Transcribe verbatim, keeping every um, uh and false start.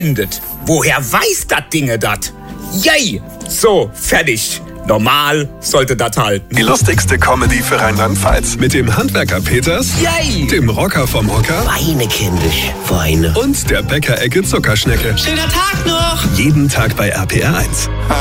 Woher weiß das Dinge dat? Yay! So, fertig. Normal sollte das halten. Die lustigste Comedy für Rheinland-Pfalz. Mit dem Handwerker Peters, Yay! dem Rocker vom Hocker Weine kindisch, Weine. und der Bäckerecke Zuckerschnecke. Schöner Tag noch! Jeden Tag bei R P R eins.